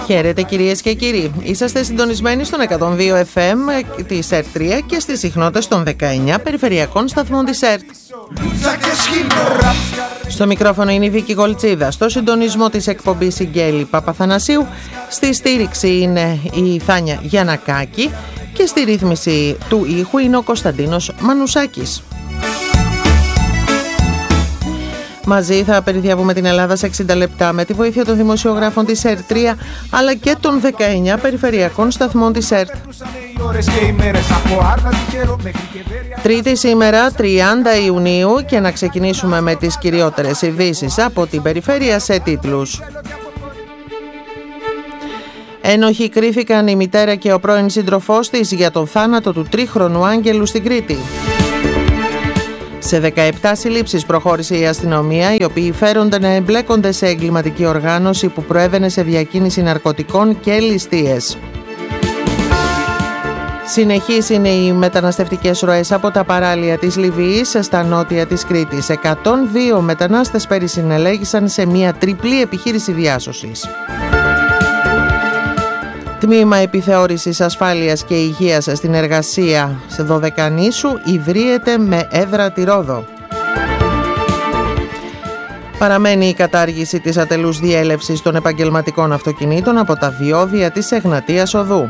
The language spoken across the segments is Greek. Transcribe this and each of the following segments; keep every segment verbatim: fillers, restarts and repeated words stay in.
Χαίρετε κυρίες και κύριοι, είσαστε συντονισμένοι στον εκατόν δύο εφ εμ της ΕΡΤ τρία και στις συχνότητες των δεκαεννιά περιφερειακών σταθμών της ΕΡΤ. Στο μικρόφωνο είναι η Βίκη Γολτσίδα, στο συντονισμό της εκπομπής η Γκέλη Παπαθανασίου, στη στήριξη είναι η Θάνια Γιαννακάκη και στη ρύθμιση του ήχου είναι ο Κωνσταντίνος Μανουσάκης. Μαζί θα περιδιαβούμε την Ελλάδα σε εξήντα λεπτά με τη βοήθεια των δημοσιογράφων της ΕΡΤ τρία αλλά και των δεκαεννιά περιφερειακών σταθμών της ΕΡΤ. Τρίτη σήμερα, τριάντα Ιουνίου, και να ξεκινήσουμε με τις κυριότερες ειδήσεις από την περιφέρεια σε τίτλους. Ένοχοι κρίθηκαν η μητέρα και ο πρώην σύντροφός της για τον θάνατο του τρίχρονου Άγγελου στην Κρήτη. Σε δεκαεπτά συλλήψεις προχώρησε η αστυνομία, οι οποίοι φέρονται να εμπλέκονται σε εγκληματική οργάνωση που προέβαινε σε διακίνηση ναρκωτικών και ληστείες. Συνεχείς είναι οι μεταναστευτικές ροές από τα παράλια της Λιβύης στα νότια της Κρήτης. εκατόν δύο μετανάστες πέρυσι συνελέγησαν σε μια τριπλή επιχείρηση διάσωσης. Τμήμα Επιθεώρησης Ασφάλειας και Υγείας στην Εργασία σε Δωδεκανήσου ιδρύεται με έδρα τη Ρόδο. Παραμένει η κατάργηση της ατελούς διέλευσης των επαγγελματικών αυτοκινήτων από τα διόδια της Εγνατίας Οδού.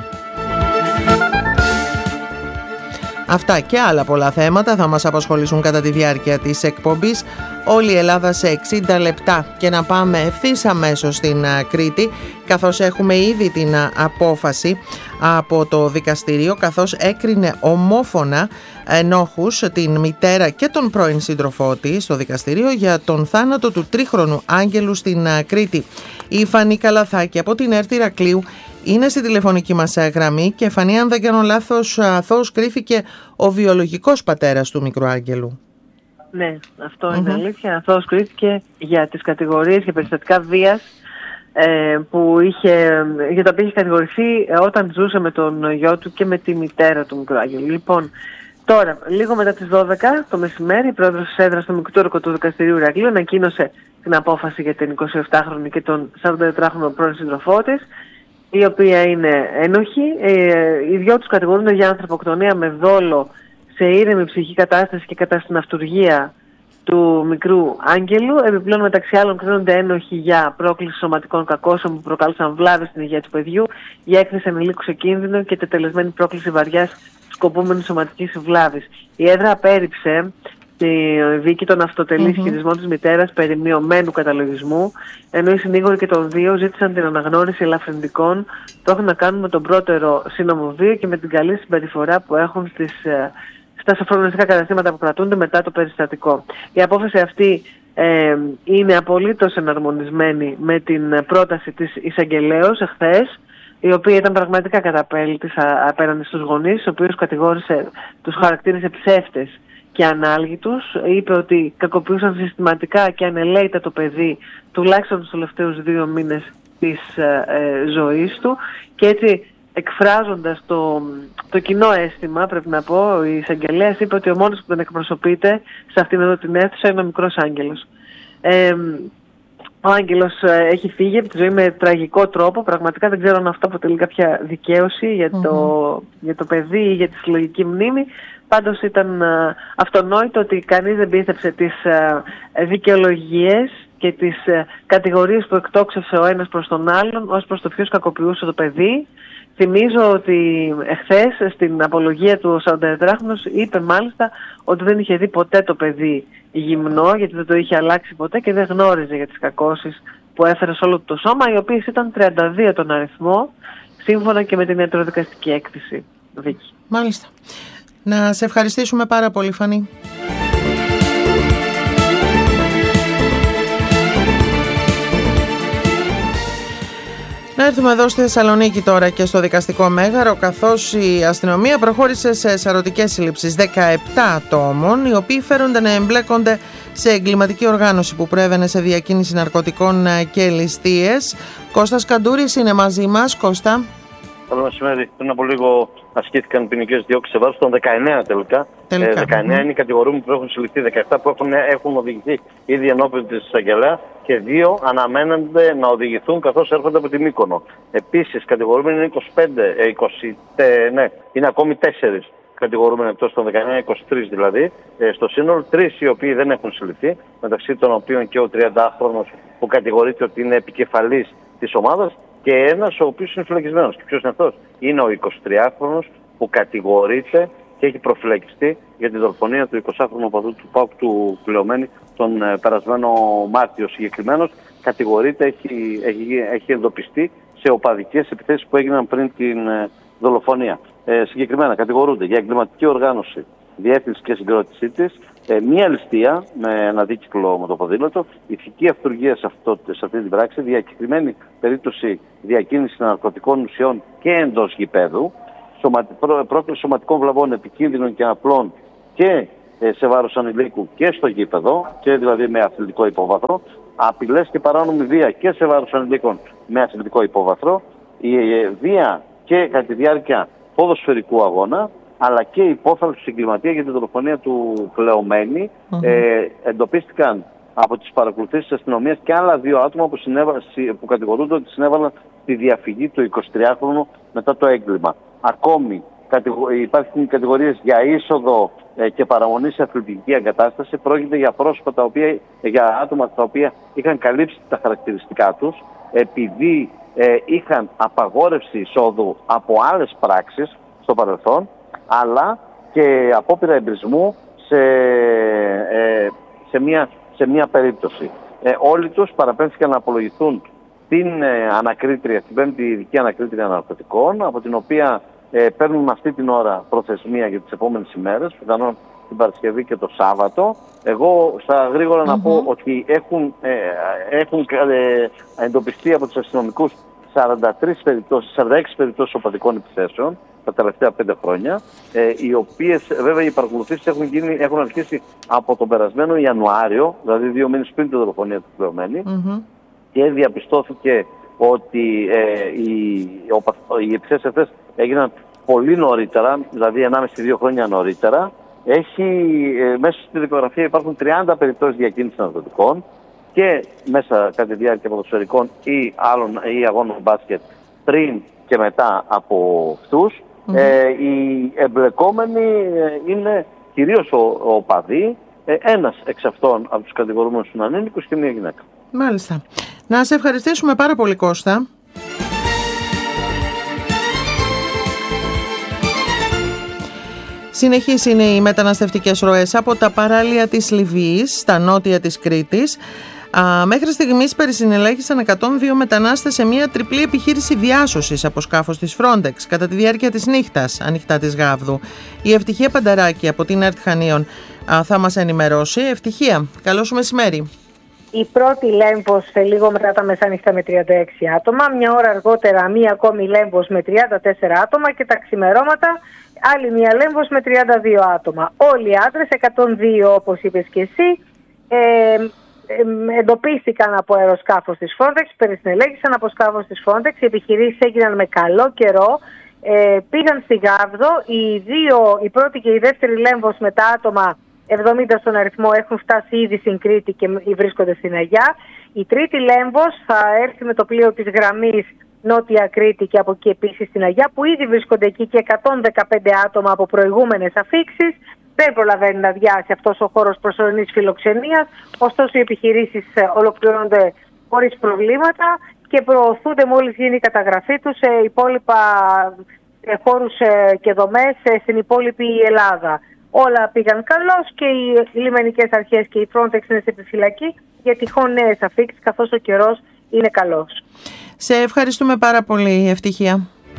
Αυτά και άλλα πολλά θέματα θα μας απασχολήσουν κατά τη διάρκεια της εκπομπής. Όλη η Ελλάδα σε εξήντα λεπτά, και να πάμε ευθύς αμέσως στην Κρήτη, καθώς έχουμε ήδη την απόφαση από το δικαστήριο, καθώς έκρινε ομόφωνα ενόχους την μητέρα και τον πρώην σύντροφό της στο δικαστήριο για τον θάνατο του τρίχρονου Άγγελου στην Κρήτη. Η Φανή Καλαθάκη από την ΕΡΤ Ηρακλείου είναι στη τηλεφωνική μας γραμμή και, Φανή, αν δεν κάνω λάθος, αθώος κρίθηκε ο βιολογικός πατέρας του μικρού Άγγελου. Ναι, αυτό mm-hmm. είναι αλήθεια. Αθώος κρίθηκε για τις κατηγορίες για περιστατικά βίας ε, που είχε, για τα οποία είχε κατηγορηθεί όταν ζούσε με τον γιο του και με τη μητέρα του μικρού Άγγελου. Λοιπόν, τώρα, λίγο μετά τις δώδεκα το μεσημέρι, η πρόεδρος της έδρας του Μικτούρκο του Δικαστηρίου Ηρακλείου ανακοίνωσε την απόφαση για την εικοσιεπτάχρονη και τον σαραντατετράχρονο πρώην σύντροφό της, η οποία είναι ένοχη. Ε, οι δυο τους κατηγορούνται για ανθρωποκτονία με δόλο σε ήρεμη ψυχική κατάσταση και κατά στην αυτουργία του μικρού Άγγελου. Επιπλέον, μεταξύ άλλων, κρίνονται ένοχοι για πρόκληση σωματικών κακώσεων που προκάλεσαν βλάβες στην υγεία του παιδιού, για έκθεση ανηλίκου σε κίνδυνο και τετελεσμένη πρόκληση βαριάς σκοπούμενης σωματικής βλάβης. Η έδρα απέρριψε τη δίκη των αυτοτελή mm-hmm. χειρισμών της μητέρας περί μειωμένου καταλογισμού, ενώ οι συνήγοροι και των δύο ζήτησαν την αναγνώριση ελαφρυντικών που έχουν να κάνουν με τον πρώτερο σύνομο βίο και με την καλή συμπεριφορά που έχουν στις, στα σοφρονιστικά καταστήματα που κρατούνται μετά το περιστατικό. Η απόφαση αυτή ε, είναι απολύτως εναρμονισμένη με την πρόταση της εισαγγελέως εχθές, η οποία ήταν πραγματικά καταπέλτης απέναντι στους γονείς, τους οποίους κατηγόρησε, τους χαρακτήρισε ψεύτες και ανάλγητους. Είπε ότι κακοποιούσαν συστηματικά και ανελαίητα το παιδί τουλάχιστον τους τελευταίους δύο μήνες της ε, ζωής του, και έτσι, εκφράζοντας το, το κοινό αίσθημα, πρέπει να πω, η εισαγγελέας είπε ότι ο μόνος που δεν εκπροσωπείται σε αυτήν εδώ την αίθουσα είναι ο μικρός Άγγελος. Ε, ο Άγγελος έχει φύγει από τη ζωή με τραγικό τρόπο. Πραγματικά δεν ξέρω αν αυτό αποτελεί κάποια δικαίωση για το, mm-hmm. για το παιδί ή για τη συλλογική μνήμη. Πάντως ήταν uh, αυτονόητο ότι κανείς δεν πίστεψε τις uh, δικαιολογίες και τις uh, κατηγορίες που εκτόξευσε ο ένας προς τον άλλον ως προς το ποιος κακοποιούσε το παιδί. Θυμίζω ότι εχθές στην απολογία του ο σαραντατετράχρονος είπε μάλιστα ότι δεν είχε δει ποτέ το παιδί γυμνό, γιατί δεν το είχε αλλάξει ποτέ και δεν γνώριζε για τις κακώσεις που έφερε σε όλο το σώμα, οι οποίες ήταν τριάντα δύο τον αριθμό, σύμφωνα και με την ιατροδικαστική έκθεση. Βίκη. Μάλιστα. Να σε ευχαριστήσουμε πάρα πολύ, Φανή. Να έρθουμε εδώ στη Θεσσαλονίκη τώρα και στο δικαστικό μέγαρο, καθώς η αστυνομία προχώρησε σε σαρωτικές συλλήψεις δεκαεπτά ατόμων, οι οποίοι φέρονται να εμπλέκονται σε εγκληματική οργάνωση που προέβαινε σε διακίνηση ναρκωτικών και ληστείες. Κώστας Καντούρης είναι μαζί μας. Κώστα. Καλό μεσημέρι. Πριν από λίγο ασκήθηκαν ποινικές διώξεις σε βάρος των δεκαεννέα τελικά. τελικά. Ε, δεκαεννέα mm-hmm. είναι οι κατηγορούμενοι που έχουν συλληφθεί, δεκαεπτά που έχουν, έχουν οδηγηθεί ήδη ενώπιον της εισαγγελέα και δύο αναμένονται να οδηγηθούν καθώς έρχονται από τη Μύκονο. Επίσης, κατηγορούμενοι είναι είκοσι πέντε, είκοσι, ε, ναι, είναι ακόμη τέσσερις κατηγορούμενοι εκτός των δεκαεννέα, είκοσι τρεις δηλαδή. Ε, στο σύνολο, τρεις οι οποίοι δεν έχουν συλληφθεί, μεταξύ των οποίων και ο τριαντάχρονος που κατηγορείται ότι είναι επικεφαλής της ομάδας. Και ένας ο οποίος είναι φυλακισμένος. Και ποιος είναι αυτός? Είναι ο εικοσιτριάχρονος που κατηγορείται και έχει προφυλακιστεί για τη δολοφονία του εικοσάχρονου οπαδού του ΠΑΟΚ του Πλεωμένη τον ε, περασμένο Μάρτιο. Συγκεκριμένος κατηγορείται, έχει, έχει, έχει εντοπιστεί σε οπαδικές επιθέσεις που έγιναν πριν την ε, δολοφονία. Ε, συγκεκριμένα κατηγορούνται για εγκληματική οργάνωση, διεύθυνση και συγκρότησή της, ε, μία ληστεία με ένα δίκυκλο με το ποδήλατο, ηθική αυτουργία σε, αυτό, σε αυτή την πράξη, διακεκριμένη περίπτωση διακίνηση ναρκωτικών ουσιών και εντός γηπέδου, σωματι, πρό, πρόκληση σωματικών βλαβών επικίνδυνων και απλών και ε, σε βάρος ανηλίκου και στο γήπεδο, και δηλαδή με αθλητικό υπόβαθρο, απειλές και παράνομη βία και σε βάρος ανηλίκων με αθλητικό υπόβαθρο, η ε, βία και κατά τη διάρκεια ποδοσφαιρικού αγώνα, αλλά και υπόθαλψη του εγκληματία για την δολοφονία του Πλεωμένη. Mm-hmm. Ε, εντοπίστηκαν από τις παρακολουθήσεις της αστυνομίας και άλλα δύο άτομα που, συνέβα, που κατηγορούνται ότι συνέβαλαν στη διαφυγή του εικοσιτριάχρονου μετά το έγκλημα. Ακόμη κατηγο, υπάρχουν κατηγορίες για είσοδο ε, και παραμονή σε αθλητική εγκατάσταση. Πρόκειται για πρόσωπα, τα οποία, για άτομα τα οποία είχαν καλύψει τα χαρακτηριστικά τους, επειδή ε, είχαν απαγόρευση εισόδου από άλλες πράξεις στο παρελθόν, αλλά και απόπειρα εμπρισμού σε, ε, σε, μια, σε μια περίπτωση. Ε, όλοι τους παραπέμφθηκαν να απολογηθούν την ε, ανακρίτρια, την πέμπτη ειδική ανακρίτρια ναρκωτικών, από την οποία ε, παίρνουν αυτή την ώρα προθεσμία για τις επόμενες ημέρες, πιθανόν την Παρασκευή και το Σάββατο. Εγώ στα γρήγορα mm-hmm. να πω ότι έχουν, ε, έχουν ε, εντοπιστεί από τους αστυνομικούς σαράντα τρεις περιπτώσεις, σαράντα έξι περιπτώσεις οπαδικών επιθέσεων τα τελευταία πέντε χρόνια, ε, οι οποίες βέβαια οι παρακολουθήσεις έχουν, γίνει, έχουν αρχίσει από τον περασμένο Ιανουάριο, δηλαδή δύο μήνες πριν τη δολοφονία του Πλεωμένη, mm-hmm. και διαπιστώθηκε ότι ε, οι, οι επιθέσεις αυτές έγιναν πολύ νωρίτερα, δηλαδή ενάμιση δύο χρόνια νωρίτερα. Έχει, ε, μέσα στη δικογραφία υπάρχουν τριάντα περιπτώσεις διακίνησης ναρκωτικών και μέσα κατά τη διάρκεια ποδοσφαιρικών ή άλλων ή αγώνων μπάσκετ πριν και μετά από αυτούς. Mm-hmm. Ε, οι εμπλεκόμενοι είναι κυρίως ο, ο παδί, ε, ένας εξ αυτών από τους κατηγορούμενους είναι ανήλικος και μία γυναίκα. Μάλιστα. Να σε ευχαριστήσουμε πάρα πολύ, Κώστα. Συνεχείς είναι οι μεταναστευτικές ροές από τα παράλια της Λιβύης στα νότια της Κρήτης. Α, μέχρι στιγμής περισυνελέγησαν εκατόν δύο μετανάστες σε μια τριπλή επιχείρηση διάσωσης από σκάφος της Frontex κατά τη διάρκεια της νύχτας, ανοιχτά της Γάβδου. Η Ευτυχία Πανταράκη από την ΕΡΤ Χανίων θα μας ενημερώσει. Ευτυχία, καλό σου μεσημέρι. Η πρώτη Λέμβος λίγο μετά τα μεσάνυχτα με τριάντα έξι άτομα, μια ώρα αργότερα μία ακόμη Λέμβος με τριάντα τέσσερα άτομα και τα ξημερώματα άλλη μία Λέμβος με τριάντα δύο άτομα. Όλοι οι άντρες, εκατόν δύο όπως είπες και εσύ, ε, ε, εντοπίστηκαν από αεροσκάφος της Frontex, περισυνελέγησαν από σκάφος της Frontex, οι επιχειρήσεις έγιναν με καλό καιρό, ε, πήγαν στη Γάβδο, οι, δύο, η πρώτη και η δεύτερη Λέμβος με τα άτομα εβδομήντα στον αριθμό έχουν φτάσει ήδη στην Κρήτη και βρίσκονται στην Αγιά. Η τρίτη Λέμβος θα έρθει με το πλοίο της γραμμής Νότια Κρήτη και από εκεί επίσης στην Αγιά, που ήδη βρίσκονται εκεί και εκατόν δεκαπέντε άτομα από προηγούμενες αφίξεις. Δεν προλαβαίνει να διάσει αυτός ο χώρος προσωρινής φιλοξενίας, ωστόσο οι επιχειρήσεις ολοκληρώνονται χωρίς προβλήματα και προωθούνται μόλις γίνει η καταγραφή τους σε υπόλοιπα χώρους και δομές στην υπόλοιπη Ελλάδα. Όλα πήγαν καλώς και οι λιμενικές αρχές και η Frontex είναι σε επιφυλακή για τυχόν νέες αφίξεις, καθώς ο καιρός είναι καλός. Σε ευχαριστούμε πάρα πολύ, Ευτυχία.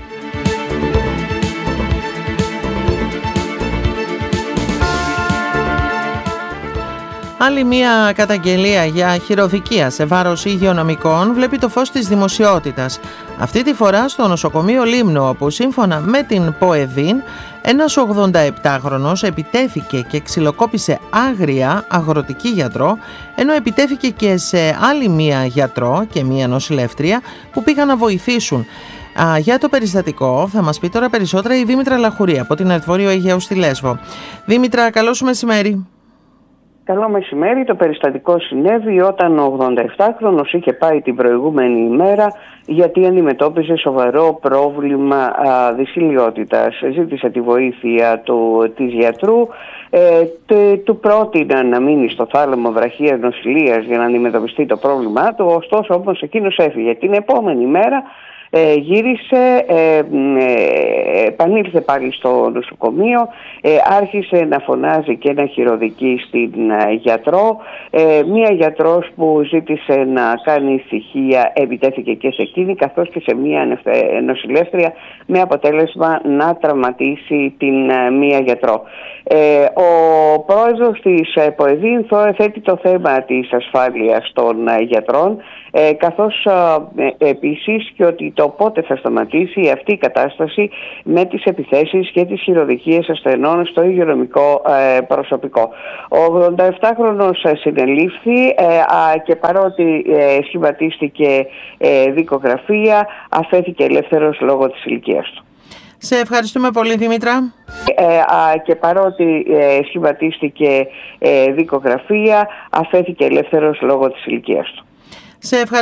Άλλη μια καταγγελία για χειροδικία σε βάρος υγειονομικών βλέπει το φως της δημοσιότητας. Αυτή τη φορά στο νοσοκομείο Λίμνο, όπου σύμφωνα με την ΠΟΕΔΗΝ ένας ογδονταεπτάχρονος επιτέθηκε και ξυλοκόπησε άγρια αγροτική γιατρό, ενώ επιτέθηκε και σε άλλη μία γιατρό και μία νοσηλεύτρια που πήγαν να βοηθήσουν. Α, για το περιστατικό θα μας πει τώρα περισσότερα η Δήμητρα Λαχουρή από την Ερτβόρειο Αιγαίου στη Λέσβο. Δήμητρα, καλό σου μεσημέρι. Καλό μεσημέρι. Το περιστατικό συνέβη όταν ο ογδονταεπτάχρονος είχε πάει την προηγούμενη ημέρα γιατί αντιμετώπιζε σοβαρό πρόβλημα α, δυσηλιότητας. Ζήτησε τη βοήθεια του, της γιατρού, ε, τε, του πρότεινα να μείνει στο θάλαμο βραχίας νοσηλείας για να αντιμετωπιστεί το πρόβλημά του, ωστόσο όμως εκείνος έφυγε. Την επόμενη μέρα Ε, γύρισε, ε, ε, επανήλθε πάλι στο νοσοκομείο, ε, άρχισε να φωνάζει και να χειροδικεί στην ε, γιατρό. Ε, μία γιατρός που ζήτησε να κάνει ησυχία επιτέθηκε και σε εκείνη, καθώς και σε μία νοσηλεύτρια, με αποτέλεσμα να τραυματίσει την ε, μία γιατρό. Ε, ο πρόεδρος της ε, ΠΟΕΔΗΝ θέτει το θέμα της ασφάλειας των ε, γιατρών, ε, καθώς ε, επίσης και ότι το πότε θα σταματήσει αυτή η κατάσταση με τις επιθέσεις και τις χειροδικίες ασθενών στο υγειονομικό ε, προσωπικό. Ο ογδονταεπτάχρονος συνελήφθη ε, α, και παρότι ε, σχηματίστηκε ε, δικογραφία, αφέθηκε ελεύθερος λόγω της ηλικίας του. Σε ευχαριστούμε πολύ, Δήμητρα. Ε, α, και παρότι ε, σχηματίστηκε ε, δικογραφία, αφέθηκε ελεύθερος λόγω της ηλικίας του. Σε ευχαριστούμε.